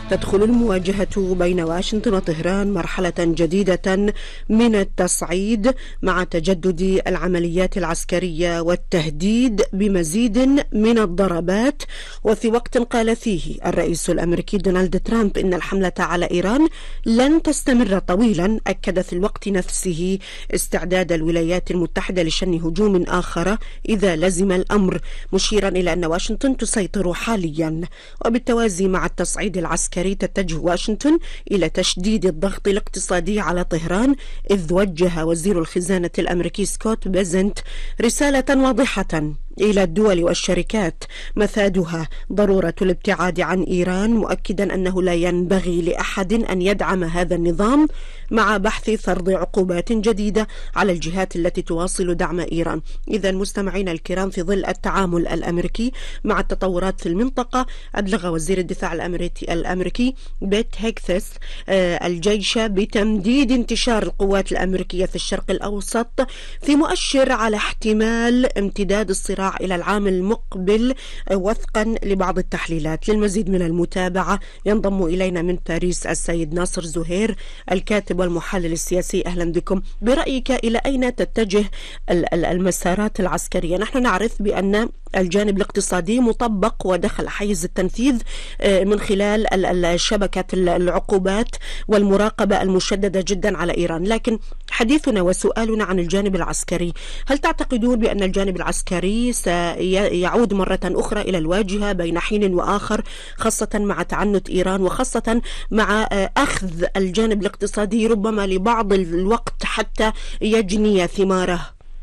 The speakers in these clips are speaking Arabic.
تدخل المواجهة بين واشنطن وطهران مرحلة جديدة من التصعيد مع تجدد العمليات العسكرية والتهديد بمزيد من الضربات، وفي وقت قال فيه الرئيس الأمريكي دونالد ترامب إن الحملة على إيران لن تستمر طويلا، أكد في الوقت نفسه استعداد الولايات المتحدة لشن هجوم آخر إذا لزم الأمر، مشيرا إلى أن واشنطن تسيطر حاليا. وبالتوازي مع التصعيد العسكري تتجه واشنطن إلى تشديد الضغط الاقتصادي على طهران، إذ وجه وزير الخزانة الأمريكي سكوت بيزنت رسالة واضحة إلى الدول والشركات مفادها ضرورة الابتعاد عن إيران، مؤكدا أنه لا ينبغي لأحد أن يدعم هذا النظام، مع بحث فرض عقوبات جديدة على الجهات التي تواصل دعم إيران. إذا مستمعين الكرام، في ظل التعامل الأمريكي مع التطورات في المنطقة، أبلغ وزير الدفاع الأمريكي بيت هيكسس الجيش بتمديد انتشار القوات الأمريكية في الشرق الأوسط، في مؤشر على احتمال امتداد الصراع إلى العام المقبل وفقا لبعض التحليلات. للمزيد من المتابعة ينضم إلينا من باريس السيد ناصر زهير الكاتب والمحلل السياسي. أهلا بكم. برأيك إلى أين تتجه المسارات العسكرية؟ نحن نعرف بأن الجانب الاقتصادي مطبق ودخل حيز التنفيذ من خلال شبكة العقوبات والمراقبة المشددة جدا على إيران، لكن حديثنا وسؤالنا عن الجانب العسكري، هل تعتقدون بأن الجانب العسكري سيعود مرة أخرى إلى الواجهة بين حين وآخر، خاصة مع تعنت إيران وخاصة مع أخذ الجانب الاقتصادي ربما لبعض الوقت حتى يجني ثماره؟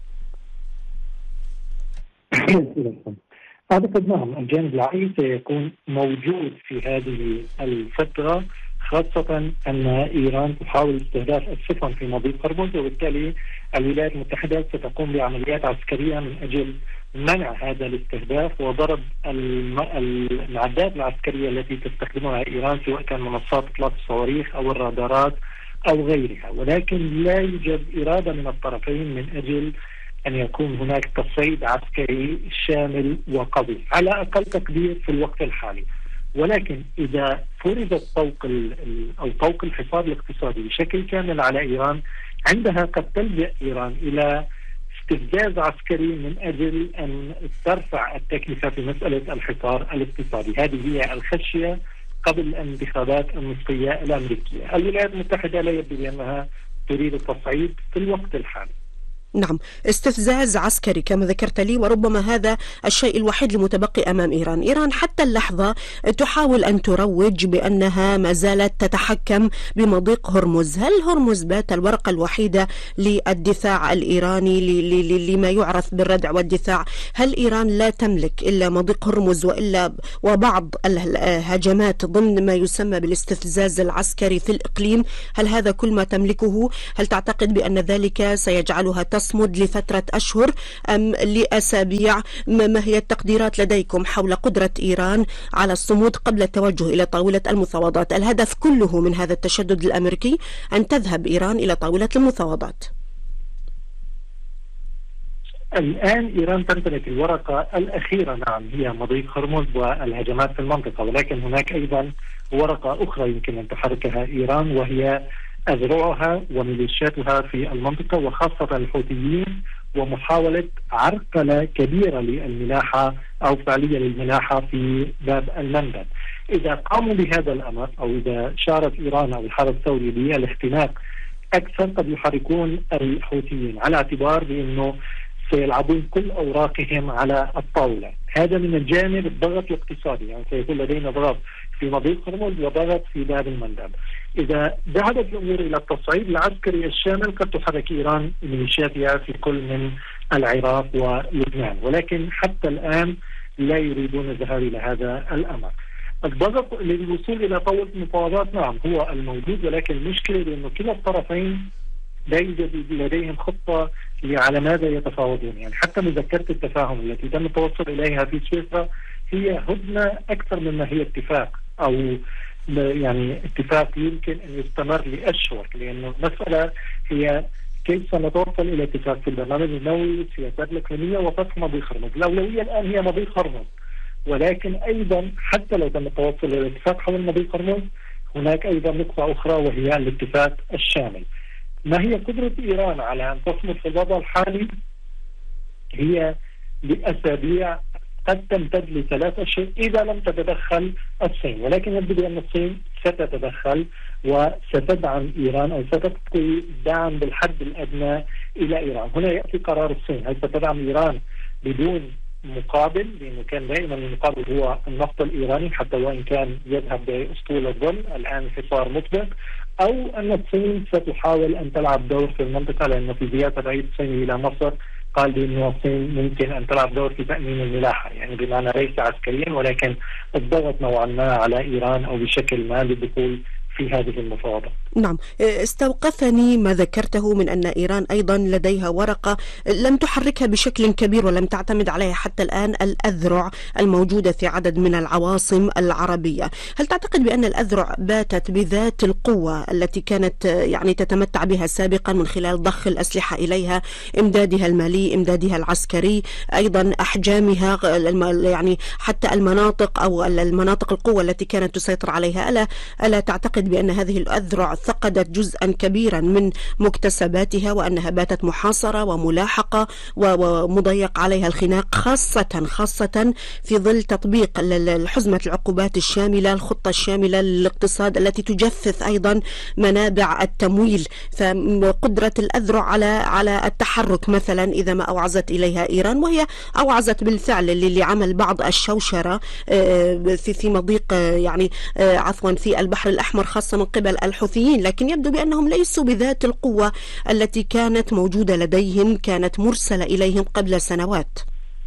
أعتقد نعم، الجانب العسكري سيكون موجود في هذه الفترة، خاصة أن إيران تحاول استهداف السفن في مضيق هرمز، وبالتالي الولايات المتحدة ستقوم بعمليات عسكرية من أجل منع هذا الاستهداف وضرب المعدات العسكرية التي تستخدمها إيران، سواء كان منصات إطلاق الصواريخ أو الرادارات أو غيرها. ولكن لا يوجد إرادة من الطرفين من أجل أن يكون هناك تصعيد عسكري شامل وقوي على أقل تقدير في الوقت الحالي. ولكن إذا فرض طوق الحصار الاقتصادي بشكل كامل على إيران، عندها قد تلجأ إيران إلى استفزاز عسكري من أجل أن ترفع التكلفة في مسألة الحصار الاقتصادي. هذه هي الخشية قبل الانتخابات النصفية الأمريكية. الولايات المتحدة لا يبدو بأنها تريد التصعيد في الوقت الحالي. نعم، استفزاز عسكري كما ذكرت لي، وربما هذا الشيء الوحيد المتبقي أمام إيران. إيران حتى اللحظة تحاول أن تروج بأنها ما زالت تتحكم بمضيق هرمز. هل هرمز بات الورقة الوحيدة للدفاع الإيراني لما يعرف بالردع والدفاع؟ هل إيران لا تملك إلا مضيق هرمز وبعض الهجمات ضمن ما يسمى بالاستفزاز العسكري في الإقليم؟ هل هذا كل ما تملكه؟ هل تعتقد بأن ذلك سيجعلها تصمد لفترة أشهر أم لأسابيع؟ ما هي التقديرات لديكم حول قدرة إيران على الصمود قبل التوجه إلى طاولة المفاوضات؟ الهدف كله من هذا التشدد الأمريكي أن تذهب إيران إلى طاولة المفاوضات. الآن إيران تمتلك الورقة الأخيرة، نعم، هي مضيق هرمز والهجمات في المنطقة، ولكن هناك أيضا ورقة أخرى يمكن أن تحركها إيران، وهي أذرعها وميليشياتها في المنطقة، وخاصة الحوثيين، ومحاولة عرقلة كبيرة للملاحة أو فعلية للملاحة في باب المندب. إذا قاموا بهذا الأمر، أو إذا شارت إيران أو الحرس الثوري بالاختناق أكثر، قد يحركون الحوثيين، على اعتبار بأنه سيلعبون كل أوراقهم على الطاولة. هذا من الجانب الضغط الاقتصادي، يعني سيكون لدينا ضغط في مضيق هرمز وضغط في باب المندب. إذا ذهبت الأمور إلى التصعيد العسكري الشامل، قد تحرك إيران ميليشياتها في كل من العراق ولبنان، ولكن حتى الآن لا يريدون الذهاب إلى هذا الأمر. الضغط للوصول إلى طاولة المفاوضات نعم هو الموجود، ولكن المشكلة بأنه كلا الطرفين لا يوجد لديهم خطة على ماذا يتفاوضون. يعني حتى مذكرة التفاهم التي تم التوصل إليها في سويسرا هي هدنة أكثر مما هي اتفاق، أو يعني اتفاق يمكن أن يستمر لأشهر، لأنه المسألة هي كيف سنتوصل إلى اتفاق في البرنامج النووي، السياسات الإقليمية، وفتح مضيق هرمز. الأولوية الآن هي مضيق هرمز، ولكن أيضا حتى لو تم التوصل إلى الاتفاق حول مضيق هرمز هناك أيضا نقطة أخرى وهي الاتفاق الشامل. ما هي قدرة إيران على أن تصمد في الوضع الحالي؟ هي لأسابيع قد تمتد ل3 أشهر إذا لم تتدخل الصين، ولكن يبدو بأن الصين ستتدخل وستدعم إيران أو ستبقي دعم بالحد الأدنى إلى إيران. هنا يأتي قرار الصين، هل ستدعم إيران بدون مقابل؟ لأنه كان دائما المقابل هو النفط الإيراني حتى وإن كان يذهب بأسطول الظل، الآن حصار مطلق، أو أن الصين ستحاول أن تلعب دور في المنطقة، لأنه في زيارة الرئيس الصيني إلى مصر قال بأن الصين ممكن أن تلعب دور في تأمين الملاحة، يعني بمعنى ليس عسكريا ولكن الضغط نوعا ما على إيران أو بشكل ما للدخول في هذه المفاوضات. نعم، استوقفني ما ذكرته من أن إيران أيضا لديها ورقة لم تحركها بشكل كبير ولم تعتمد عليها حتى الآن، الأذرع الموجودة في عدد من العواصم العربية. هل تعتقد بأن الأذرع باتت بذات القوة التي كانت يعني تتمتع بها سابقا من خلال ضخ الأسلحة إليها، إمدادها المالي، إمدادها العسكري، أيضا أحجامها، يعني حتى المناطق أو المناطق القوة التي كانت تسيطر عليها؟ ألا تعتقد بأن هذه الأذرع فقدت جزءا كبيرا من مكتسباتها وأنها باتت محاصرة وملاحقة ومضيق عليها الخناق، خاصة في ظل تطبيق حزمة العقوبات الشاملة، الخطة الشاملة للاقتصاد التي تجفف أيضا منابع التمويل؟ فقدرة الأذرع على التحرك مثلا إذا ما أوعزت إليها إيران، وهي أوعزت بالفعل لعمل بعض الشوشرة في مضيق يعني عفوا في البحر الأحمر خاصة من قبل الحوثيين، لكن يبدو بأنهم ليسوا بذات القوة التي كانت موجودة لديهم، كانت مرسلة إليهم قبل سنوات.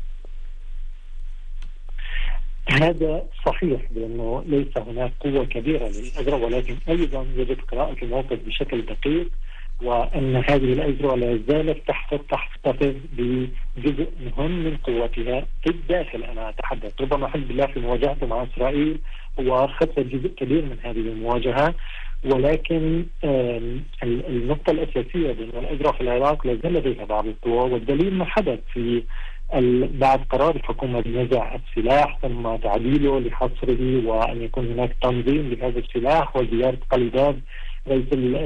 هذا صحيح بأنه ليس هناك قوة كبيرة للأذرع، ولكن أيضا يجب قراءة الموقف بشكل دقيق، وأن هذه الأذرع لا زالت تحتفظ بجزء مهم من قوتها في الداخل. أنا أتحدث ربما حزب الله في مواجهته مع إسرائيل هو خسر جزء كبير من هذه المواجهة، ولكن النقطة الأساسية بأن الأذرع في العراق لا زال لديها بعض القوة، والدليل ما حدث في بعد قرار الحكومة بنزع السلاح ثم تعديله لحصره وأن يكون هناك تنظيم لهذا السلاح وزيارة قليداد رئيس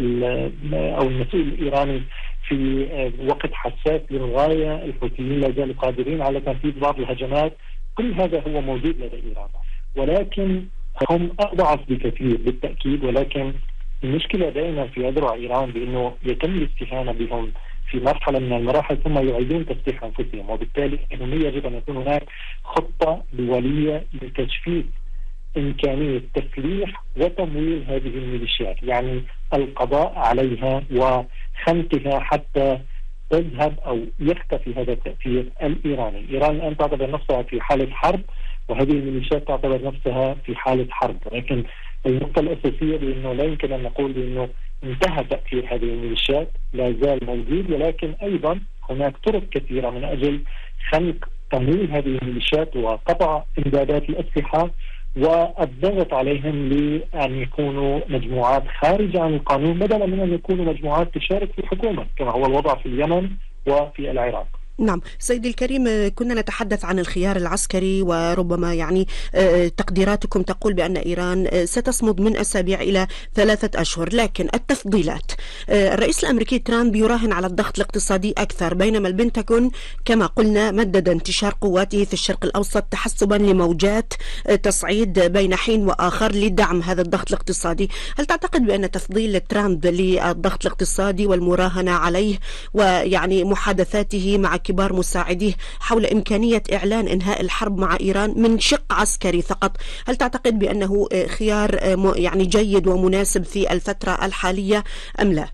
أو المسؤول الإيراني في وقت حساس للغاية. الحوثيين لا زالوا قادرين على تنفيذ بعض الهجمات، كل هذا هو موجود لدى إيران، ولكن هم أضعف بكثير بالتأكيد. ولكن المشكلة دائما في أذرع إيران بأنه يتم الاستهانة بهم في مرحلة من المراحل ثم يعيدون تسليح أنفسهم، وبالتالي يجب أن يكون هناك خطة دولية لتجفيف إمكانية تسليح وتمويل هذه الميليشيات، يعني القضاء عليها وخنقها حتى تذهب أو يختفي هذا التأثير الإيراني. إيران الآن تعتبر نفسها في حالة حرب، وهذه الميليشيات تعتبر نفسها في حالة حرب، ولكن النقطة الأساسية بأنه لا يمكن أن نقول بأنه انتهى تأثير هذه الميليشيات، لا زال موجود، ولكن أيضا هناك طرق كثيرة من أجل خنق تمويل هذه الميليشيات وقطع إمدادات الأسلحة والضغط عليهم لأن يكونوا مجموعات خارجة عن القانون بدلا من أن يكونوا مجموعات تشارك في الحكومة كما هو الوضع في اليمن وفي العراق. نعم سيدي الكريم، كنا نتحدث عن الخيار العسكري، وربما يعني تقديراتكم تقول بأن إيران ستصمد من أسابيع إلى 3 أشهر، لكن التفضيلات، الرئيس الأمريكي ترامب يراهن على الضغط الاقتصادي أكثر، بينما البنتاغون كما قلنا مدد انتشار قواته في الشرق الأوسط تحسبا لموجات تصعيد بين حين وآخر لدعم هذا الضغط الاقتصادي. هل تعتقد بأن تفضيل ترامب للضغط الاقتصادي والمراهنة عليه ويعني محادثاته مع كبار مساعديه حول إمكانية إعلان إنهاء الحرب مع إيران من شق عسكري فقط، هل تعتقد بأنه خيار يعني جيد ومناسب في الفترة الحالية أم لا؟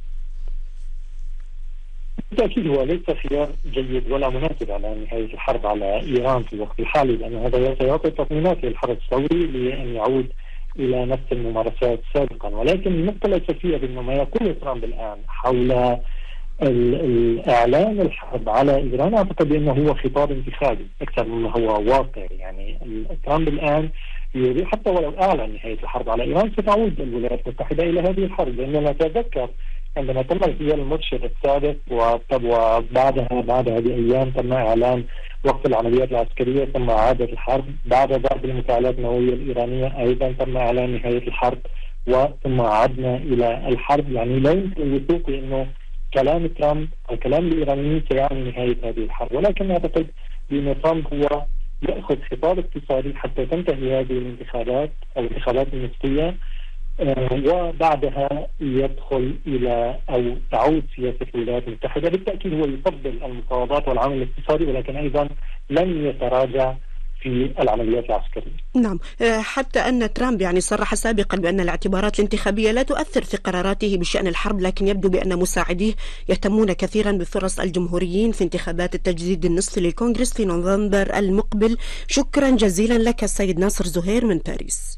بالتأكيد هو ليس خيار جيد ولا مناسب على نهاية الحرب على إيران في الوقت الحالي، لأن هذا سيعطي تطمينات للحرس الثوري لأن يعود إلى نفس الممارسات سابقا. ولكن النقطة الأساسية بأنه ما يقوله ترامب الآن حول الإعلان الحرب على إيران أعتقد بأنه هو خطاب انتخابي أكثر مما هو واقع. يعني ترامب الآن يريد حتى ولو أعلن نهاية الحرب على إيران ستعود الولايات المتحدة إلى هذه الحرب، لأننا نتذكر عندما تم اغتيال المرشد السادس وبعدها بأيام تم إعلان وقف العمليات العسكرية، ثم عادت الحرب بعد ضرب المفاعلات النووية الإيرانية، أيضا تم إعلان نهاية الحرب وثم عدنا إلى الحرب. يعني لا يمكن الوثوق بأنه كلام ترامب أو كلام الإيرانيين سيعني نهاية هذه الحرب، ولكن أعتقد بأن ترامب هو يأخذ خطاب اقتصادي حتى تنتهي هذه الانتخابات أو الانتخابات النصفية، وبعدها يدخل إلى أو تعود سياسة الولايات المتحدة. بالتأكيد هو يفضل المفاوضات والعمل الاقتصادي، ولكن أيضا لن يتراجع في العمليات العسكرية. نعم، حتى أن ترامب يعني صرح سابقا بأن الاعتبارات الانتخابية لا تؤثر في قراراته بشأن الحرب، لكن يبدو بأن مساعديه يهتمون كثيرا بفرص الجمهوريين في انتخابات التجديد النصفي للكونغرس في نوفمبر المقبل. شكرا جزيلا لك السيد ناصر زهير من باريس.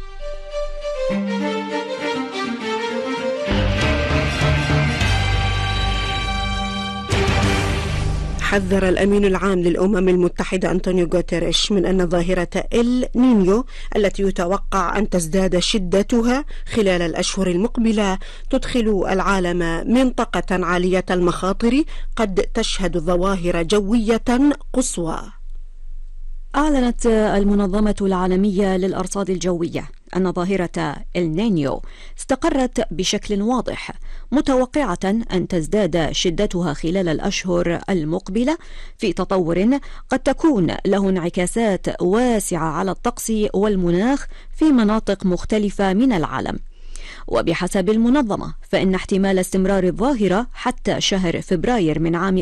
حذر الأمين العام للأمم المتحدة أنطونيو غوتيريش من أن ظاهرة إل نينيو التي يتوقع أن تزداد شدتها خلال الأشهر المقبلة تدخل العالم منطقة عالية المخاطر قد تشهد ظواهر جوية قصوى. أعلنت المنظمة العالمية للأرصاد الجوية أن ظاهرة النينيو استقرت بشكل واضح، متوقعة أن تزداد شدتها خلال الأشهر المقبلة في تطور قد تكون له انعكاسات واسعة على الطقس والمناخ في مناطق مختلفة من العالم. وبحسب المنظمة فإن احتمال استمرار الظاهرة حتى شهر فبراير من عام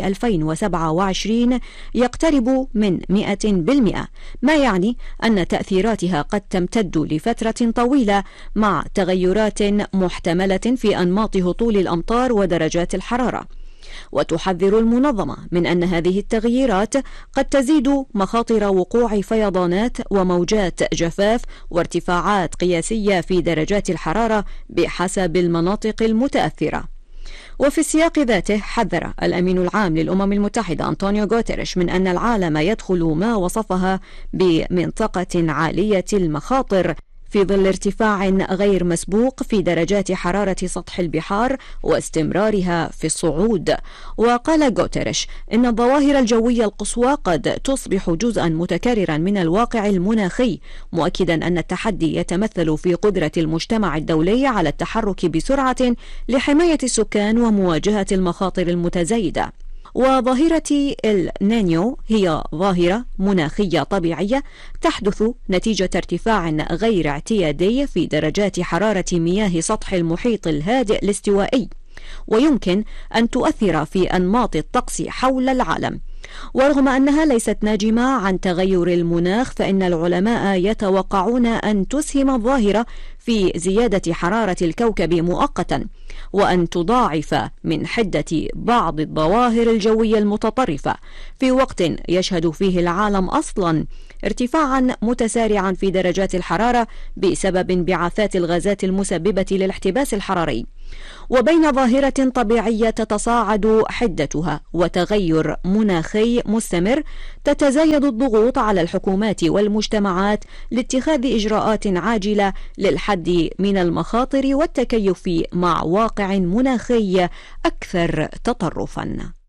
2027 يقترب من 100%، ما يعني أن تأثيراتها قد تمتد لفترة طويلة مع تغيرات محتملة في أنماط هطول الأمطار ودرجات الحرارة. وتحذر المنظمة من أن هذه التغييرات قد تزيد مخاطر وقوع فيضانات وموجات جفاف وارتفاعات قياسية في درجات الحرارة بحسب المناطق المتأثرة. وفي السياق ذاته حذر الأمين العام للأمم المتحدة أنطونيو غوتيريش من أن العالم يدخل ما وصفها بمنطقة عالية المخاطر في ظل ارتفاع غير مسبوق في درجات حرارة سطح البحار واستمرارها في الصعود. وقال غوتيريش إن الظواهر الجوية القصوى قد تصبح جزءا متكررا من الواقع المناخي، مؤكدا أن التحدي يتمثل في قدرة المجتمع الدولي على التحرك بسرعة لحماية السكان ومواجهة المخاطر المتزايدة. وظاهرة النينيو هي ظاهرة مناخية طبيعية تحدث نتيجة ارتفاع غير اعتيادي في درجات حرارة مياه سطح المحيط الهادئ الاستوائي، ويمكن أن تؤثر في أنماط الطقس حول العالم. ورغم أنها ليست ناجمة عن تغير المناخ، فإن العلماء يتوقعون أن تسهم الظاهرة في زيادة حرارة الكوكب مؤقتا، وأن تضاعف من حدة بعض الظواهر الجوية المتطرفة في وقت يشهد فيه العالم أصلا ارتفاعا متسارعا في درجات الحرارة بسبب انبعاثات الغازات المسببة للاحتباس الحراري. وبين ظاهرة طبيعية تتصاعد حدتها وتغير مناخي مستمر، تتزايد الضغوط على الحكومات والمجتمعات لاتخاذ إجراءات عاجلة للحد من المخاطر والتكيف مع واقع مناخي أكثر تطرفا.